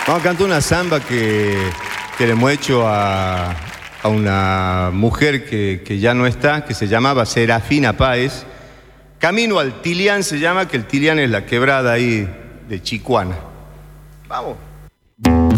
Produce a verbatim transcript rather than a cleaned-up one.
Vamos a cantar una samba que, que le hemos hecho a, a una mujer que, que ya no está, que se llamaba Serafina Páez. Camino al Tilián se llama, que el Tilián es la quebrada ahí de Chicuana. Vamos.